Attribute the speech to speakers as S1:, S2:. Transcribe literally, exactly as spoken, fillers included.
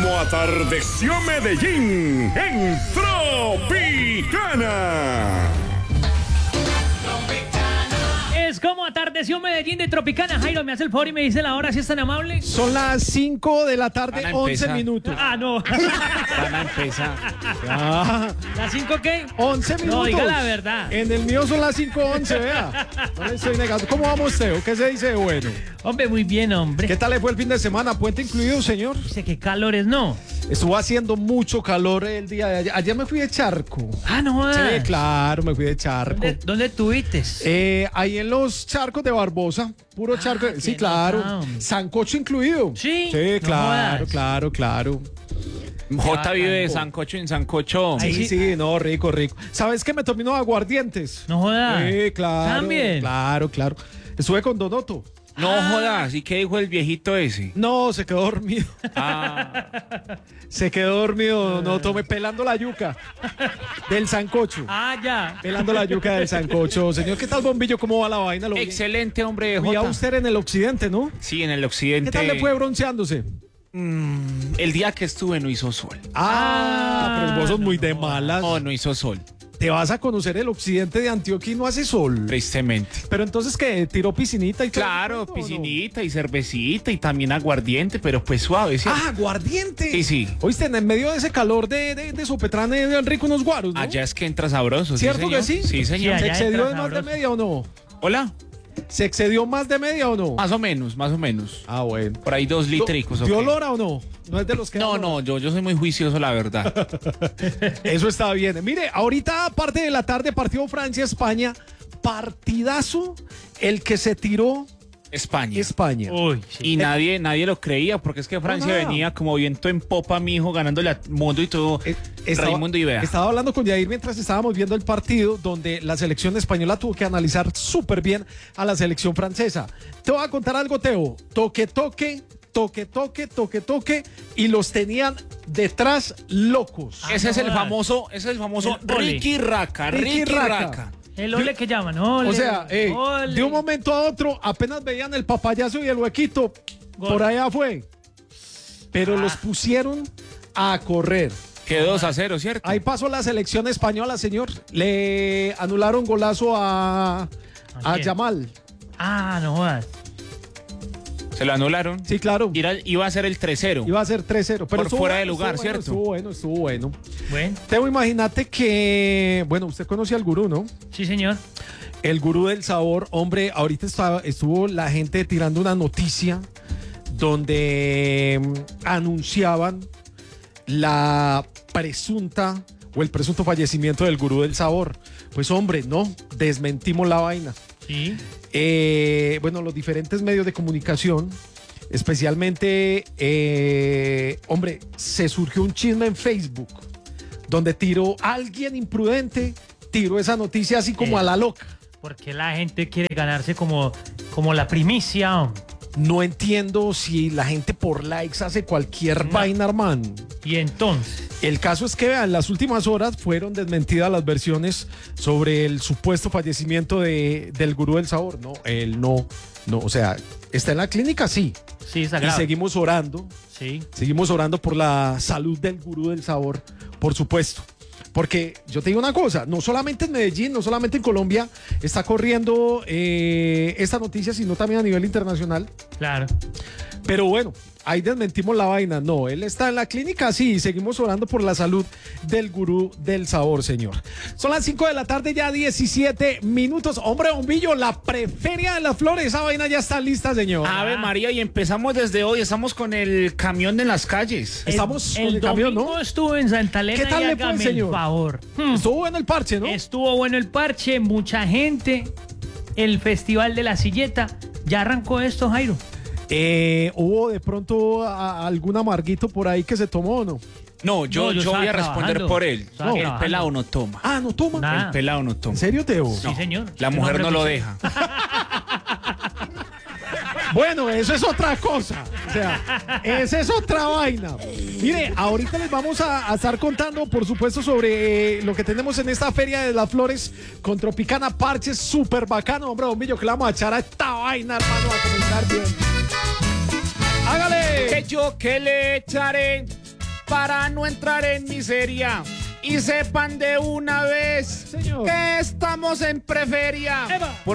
S1: como atardeció Medellín en Tropicana.
S2: Es como atardeció Medellín de Tropicana. Jairo, ¿me hace el favor y me dice la hora si es tan amable?
S3: Son las cinco de la tarde, once minutos.
S2: Ah, no.
S4: Van a empezar.
S3: Ah,
S2: ¿Las cinco qué?
S3: once minutos.
S2: No, diga la verdad.
S3: En el mío son las cinco once, vea. No le estoy negando. ¿Cómo vamos, Teo? ¿Qué se dice de bueno?
S2: Hombre, muy bien, hombre.
S3: ¿Qué tal le fue el fin de semana? ¿Puente incluido, señor?
S2: Dice que calores, ¿no?
S3: Estuvo haciendo mucho calor el día de ayer. Ayer me fui de charco.
S2: Ah, no jodas.
S3: Sí, claro, me fui de charco.
S2: ¿Dónde, dónde estuviste?
S3: Eh, ahí en los charcos de Barbosa, puro
S2: Ah,
S3: charco. Sí,
S2: qué
S3: claro.
S2: notado.
S3: Sancocho incluido.
S2: Sí,
S3: Sí,
S2: no
S3: claro,
S2: jodas.
S3: claro, claro.
S4: J vive de
S2: bacano.
S4: sancocho en sancocho.
S2: Ahí
S3: Sí,
S2: sí.
S3: sí, no, rico, rico. ¿Sabes qué? Me tomé unos aguardientes.
S2: No jodas.
S3: Sí, claro.
S2: También.
S3: Claro, claro. Estuve con Donoto.
S4: No jodas, ¿y qué dijo el viejito ese?
S3: No, se quedó dormido.
S4: Ah,
S3: Se quedó dormido, Donoto, me pelando la yuca del sancocho.
S2: Ah, ya.
S3: Pelando la yuca del sancocho. Señor, ¿qué tal, Bombillo? ¿Cómo va la vaina? Lo vi-
S4: excelente, hombre,
S3: vi a
S4: J.
S3: usted en el occidente, ¿no?
S4: Sí, en el occidente.
S3: ¿Qué tal le fue bronceándose?
S4: Mm, el día que estuve no hizo sol.
S3: Ah, pero vos sos muy de malas.
S4: No, no hizo sol,
S3: Te vas a conocer el occidente de Antioquia y no hace sol.
S4: tristemente.
S3: Pero entonces, ¿qué? ¿Tiró piscinita y todo?
S4: Claro,
S3: ¿O no?
S4: piscinita y cervecita y también aguardiente, pero pues suave, ¿cierto?
S3: Ah, aguardiente.
S4: Sí, sí.
S3: Oíste, en medio de ese calor de, de, de Sopetrán es el rico unos guaros, ¿no?
S4: Allá es que entra sabroso, ¿sí,
S3: ¿Cierto
S4: señor?
S3: que sí?
S4: Sí, señor.
S2: Sí,
S3: ¿Se
S2: allá
S3: excedió
S2: entra
S3: de más de
S2: sabroso.
S3: media o no?
S4: Hola.
S3: ¿Se excedió más de media o no?
S4: Más o menos, más o menos.
S3: Ah, bueno.
S4: Por ahí dos litricos.
S3: ¿Dio
S4: ¿ok?
S3: olora o no? No es de los que...
S4: No,
S3: dan
S4: no,
S3: olor.
S4: yo, yo soy muy juicioso, la verdad.
S3: Eso está bien. Mire, ahorita, parte de la tarde, partido Francia-España. Partidazo el que se tiró
S4: España.
S3: España.
S2: Uy, sí.
S4: Y nadie, nadie lo creía, porque es que Francia
S3: nada.
S4: venía como viento en popa, mijo, ganándole al mundo y todo.
S3: Eh, Estaba,
S4: Raimundo Ivea.
S3: estaba hablando con Yair mientras estábamos viendo el partido donde la selección española tuvo que analizar súper bien a la selección francesa. Te voy a contar algo, Teo. Toque, toque, toque, toque, toque, toque y los tenían detrás locos.
S2: Ah,
S4: Ese
S2: no
S4: es el
S2: jodas.
S4: famoso, ese es el famoso
S2: El ole.
S4: Ricky Raca,
S3: Ricky
S4: Ricky,
S3: Raca.
S4: Raca.
S2: El ole que llaman, ole.
S3: O sea, eh,
S2: ole.
S3: de un momento a otro apenas veían el papayazo y el huequito.
S2: Gol.
S3: Por allá fue. Pero
S2: Ah.
S3: los pusieron a correr.
S4: Quedó dos a cero, ¿cierto?
S3: Ahí pasó la selección española, señor. Le anularon golazo a,
S2: ¿A
S3: a
S2: quién?
S3: Yamal.
S2: Ah, no jodas.
S4: Se lo anularon.
S3: Sí, claro.
S4: Era- iba a ser el tres cero.
S3: Iba a ser tres cero. Pero
S4: Por
S3: estuvo
S4: fuera
S3: bueno,
S4: de lugar,
S3: estuvo bueno,
S4: ¿cierto?
S3: Estuvo bueno, estuvo bueno.
S2: Bueno,
S3: Teo, imagínate que, bueno, usted conoce al gurú, ¿no?
S2: sí, señor.
S3: El gurú del sabor, hombre, ahorita estaba, estuvo la gente tirando una noticia donde mm, anunciaban la presunta o el presunto fallecimiento del gurú del sabor. Pues hombre, no, desmentimos la vaina.
S2: Sí.
S3: Eh, bueno, los diferentes medios de comunicación, especialmente, eh, hombre, se surgió un chisme en Facebook donde tiró alguien imprudente, tiró esa noticia así como
S2: Eh.
S3: a la loca.
S2: Porque la gente quiere ganarse como, como la primicia. hombre.
S3: No entiendo si la gente por likes hace cualquier
S2: No.
S3: vaina, hermano.
S2: Y entonces,
S3: El caso es que vean, en las últimas horas fueron desmentidas las versiones sobre el supuesto fallecimiento de, del gurú del sabor. No, él no, no, o sea, está en la clínica, sí.
S2: sí, está
S3: Y
S2: grave.
S3: seguimos orando,
S2: Sí.
S3: seguimos orando por la salud del gurú del sabor, por supuesto. Porque yo te digo una cosa, no solamente en Medellín, no solamente en Colombia está corriendo eh, esta noticia, sino también a nivel internacional.
S2: Claro.
S3: Pero bueno, ahí desmentimos la vaina. No, él está en la clínica, sí, y seguimos orando por la salud del gurú del sabor, señor. Son las cinco de la tarde, ya diecisiete minutos. Hombre, Bombillo, la preferia de las flores, esa vaina ya está lista, señor.
S4: Ave María, y empezamos desde hoy, estamos con el camión en las calles.
S3: Estamos
S2: el,
S3: con el camión, ¿no?
S2: domingo estuve en Santa Elena.
S3: ¿Qué tal
S2: y
S3: le fue,
S2: hágame
S3: señor?
S2: el favor. Hmm.
S3: Estuvo bueno el parche, ¿no?
S2: Estuvo bueno el parche, mucha gente. El Festival de la Silleta. ¿Ya arrancó esto, Jairo?
S3: Eh, ¿Hubo de pronto a- algún amarguito por ahí que se tomó o no?
S4: No, yo,
S2: No, yo
S4: yo voy a
S2: estaba
S4: responder
S2: trabajando.
S4: por él.
S2: Estaba
S4: el
S2: trabajando.
S4: pelado no toma.
S3: Ah, ¿no toma?
S2: Nada.
S4: El pelado no toma.
S3: ¿En serio, Teo?
S2: Sí, señor.
S4: La
S2: Un
S4: mujer
S2: hombre
S4: no lo
S2: muy
S4: deja.
S3: Bueno, eso es otra cosa. O sea, esa es otra vaina. Mire, ahorita les vamos a, a estar contando, por supuesto, sobre eh, lo que tenemos en esta Feria de las Flores con Tropicana Parches, súper bacano, hombre, Bombillo, que le vamos a echar a esta vaina, hermano, a comenzar bien. ¡Hágale!
S4: Que yo que le echaré para no entrar en miseria. Y sepan de una vez
S3: Señor.
S4: que estamos en preferia.
S2: Eva.
S4: Por